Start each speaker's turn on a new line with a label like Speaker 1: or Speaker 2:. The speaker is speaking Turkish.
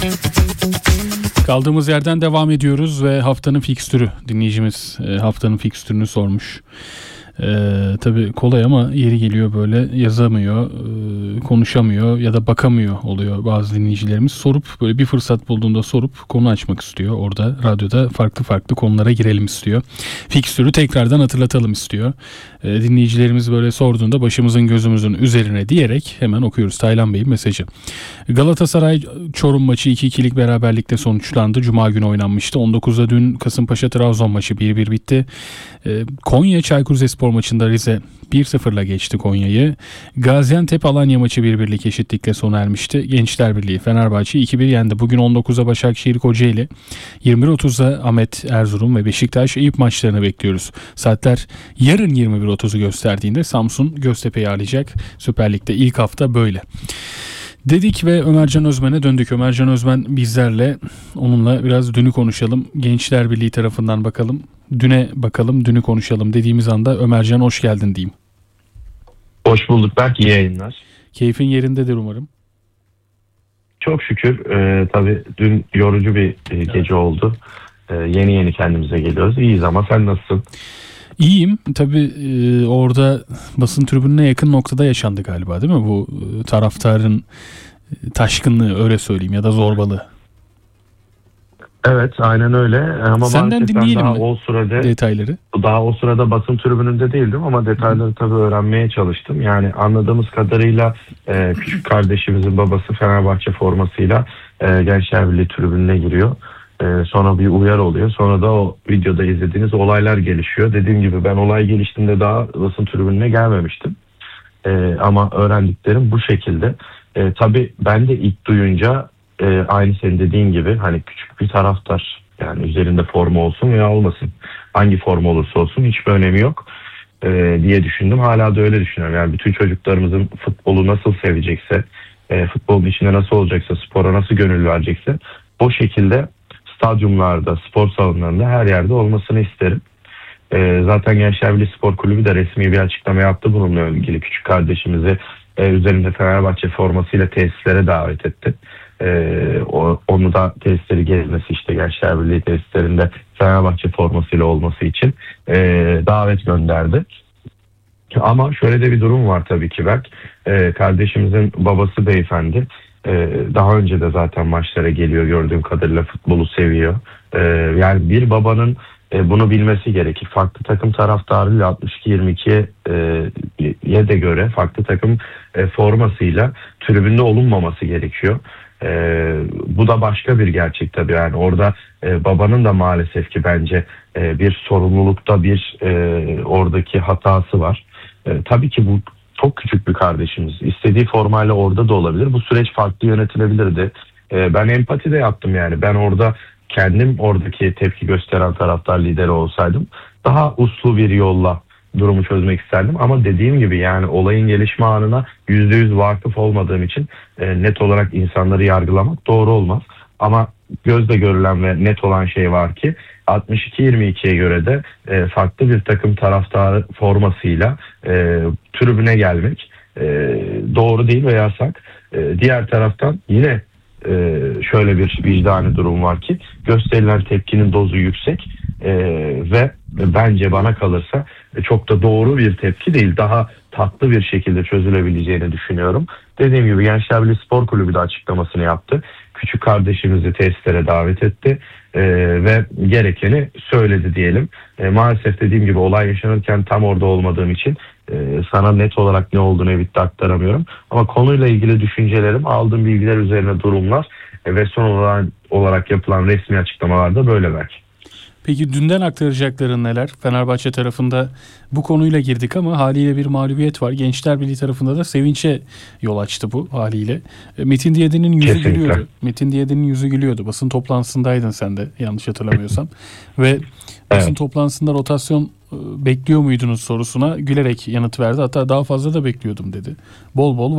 Speaker 1: Kaldığımız yerden devam ediyoruz ve haftanın fikstürü, dinleyicimiz haftanın fikstürünü sormuş. Tabii kolay ama yeri geliyor böyle yazamıyor, konuşamıyor ya da bakamıyor oluyor bazı dinleyicilerimiz. Sorup böyle bir fırsat bulduğunda sorup konu açmak istiyor. Orada radyoda farklı farklı konulara girelim istiyor. Fikstürü tekrardan hatırlatalım istiyor. Dinleyicilerimiz böyle sorduğunda başımızın gözümüzün üzerine diyerek hemen okuyoruz Taylan Bey'in mesajı. Galatasaray Çorum maçı 2-2'lik beraberlikte sonuçlandı. Cuma günü oynanmıştı. 19'da dün Kasımpaşa Trabzon maçı 1-1 bitti. Konya Çaykur Rizespor maçında Rize 1-0'la geçti Konya'yı. Gaziantep Alanya maçı 1-1'lik eşitlikle sona ermişti. Gençler Birliği Fenerbahçe 2-1 yendi. Bugün 19'da Başakşehir Kocaeli, 21.30'da Ahmet Erzurum ve Beşiktaş Eyüp maçlarını bekliyoruz. Saatler yarın 21.30'u gösterdiğinde Samsun Göztepe'yi ağırlayacak. Süper Lig'de ilk hafta böyle. Dedik ve Ömercan Özmen'e döndük. Ömercan Özmen bizlerle, onunla biraz dünü konuşalım. Gençler Birliği tarafından bakalım. Düne bakalım, dünü konuşalım dediğimiz anda Ömercan hoş geldin diyeyim.
Speaker 2: Hoş bulduk. Belki iyi yayınlar.
Speaker 1: Keyfin yerindedir umarım.
Speaker 2: Çok şükür. Tabii dün yorucu bir gece oldu. Yeni kendimize geliyoruz. İyiyiz ama sen nasılsın?
Speaker 1: İyiyim. Tabii orada basın tribününe yakın noktada yaşandı galiba değil mi? Bu taraftarın taşkınlığı, öyle söyleyeyim, ya da zorbalığı.
Speaker 2: Evet, aynen öyle. Ama
Speaker 1: senden dinleyelim
Speaker 2: daha
Speaker 1: mi
Speaker 2: o sırada
Speaker 1: detayları?
Speaker 2: Daha o sırada basın tribününde değildim ama detayları tabii öğrenmeye çalıştım. Yani anladığımız kadarıyla küçük kardeşimizin babası Fenerbahçe formasıyla Gençler Birliği tribününe giriyor. Sonra bir uyarı oluyor. Sonra da o videoda izlediğiniz olaylar gelişiyor. Dediğim gibi ben olay geliştiğinde daha basın tribününe gelmemiştim. Ama öğrendiklerim bu şekilde. Tabii ben de ilk duyunca aynı senin dediğin gibi hani küçük bir taraftar, yani üzerinde forma olsun veya olmasın, hangi forma olursa olsun hiçbir önemi yok diye düşündüm. Hala da öyle düşünüyorum. Yani bütün çocuklarımızın futbolu nasıl sevecekse, futbolun içinde nasıl olacaksa, spora nasıl gönül verecekse o şekilde stadyumlarda, spor salonlarında her yerde olmasını isterim. Zaten Gençler Birliği Spor Kulübü de resmi bir açıklama yaptı bununla ilgili. Küçük kardeşimizi üzerinde Fenerbahçe formasıyla tesislere davet etti. Onu da tesisleri gezmesi, işte Gençler Birliği tesislerinde Fenerbahçe formasıyla olması için davet gönderdi. Ama şöyle de bir durum var tabii ki Berk. Kardeşimizin babası beyefendi daha önce de zaten maçlara geliyor, gördüğüm kadarıyla futbolu seviyor. Yani bir babanın bunu bilmesi gerekir. Farklı takım taraftarıyla 62-22'ye de göre farklı takım formasıyla tribünde olunmaması gerekiyor. Bu da başka bir gerçek tabii. Yani orada babanın da maalesef ki bence bir sorumlulukta bir oradaki hatası var. Tabii ki bu çok küçük bir kardeşimiz. İstediği formayla orada da olabilir. Bu süreç farklı yönetilebilirdi. Ben empati de yaptım yani. Ben orada kendim oradaki tepki gösteren taraftar lideri olsaydım daha uslu bir yolla durumu çözmek isterdim. Ama dediğim gibi yani olayın gelişme anına %100 vakıf olmadığım için net olarak insanları yargılamak doğru olmaz. Ama gözle görülen ve net olan şey var ki 62-22'ye göre de farklı bir takım taraftarı formasıyla tribüne gelmek doğru değil ve yasak. Diğer taraftan yine şöyle bir vicdani durum var ki gösterilen tepkinin dozu yüksek ve bence bana kalırsa çok da doğru bir tepki değil. Daha tatlı bir şekilde çözülebileceğini düşünüyorum. Dediğim gibi Gençler Birliği Spor Kulübü de açıklamasını yaptı. Küçük kardeşimizi tesislere davet etti ve gerekeni söyledi diyelim. Maalesef dediğim gibi olay yaşanırken tam orada olmadığım için sana net olarak ne olduğunu evde aktaramıyorum. Ama konuyla ilgili düşüncelerim, aldığım bilgiler üzerine durumlar ve son olarak yapılan resmi açıklamalarda böyle belki.
Speaker 1: Peki dünden aktaracakların neler? Fenerbahçe tarafında bu konuyla girdik ama haliyle bir mağlubiyet var. Gençler Birliği tarafında da sevinçe yol açtı bu haliyle. Metin Diyadin'in yüzü
Speaker 2: Kesinlikle
Speaker 1: gülüyordu. Metin Diyadin'in yüzü gülüyordu. Basın toplantısındaydın sen de, yanlış hatırlamıyorsam. Ve basın
Speaker 2: Evet.
Speaker 1: toplantısında rotasyon bekliyor muydunuz sorusuna gülerek yanıt verdi. Hatta daha fazla da bekliyordum dedi. Bol bol